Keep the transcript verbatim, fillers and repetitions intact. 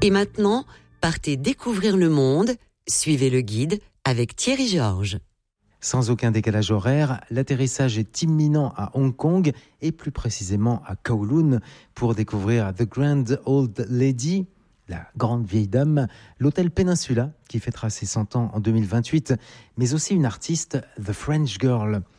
Et maintenant, partez découvrir le monde, suivez le guide avec Thierry Georges. Sans aucun décalage horaire, l'atterrissage est imminent à Hong Kong et plus précisément à Kowloon pour découvrir The Grand Old Lady, la grande vieille dame, l'hôtel Peninsula qui fêtera ses cent ans en deux mille vingt-huit, mais aussi une artiste, The French Girl.